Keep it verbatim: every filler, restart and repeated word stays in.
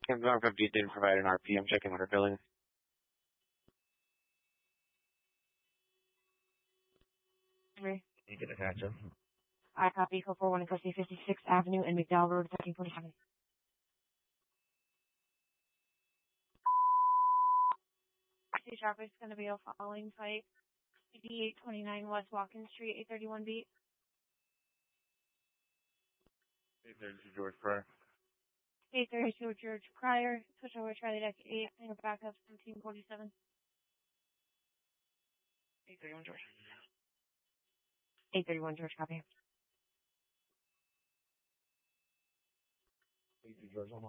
Amazon fifty didn't provide an R P. I'm checking order billing. Three. You get a gotcha. I copy code four one and custody fifty-sixth Avenue and McDowell Road, thirteen forty-seven. City traffic is going to be a following site. D eight twenty-nine West Watkins Street, eight thirty-one B. eight thirty-two George Pryor. eight thirty-two George Pryor. Switch over Charlie Deck eight. And your backup seventeen forty-seven. eight thirty-one George. eight thirty-one George, copy. eight thirty George, hold on.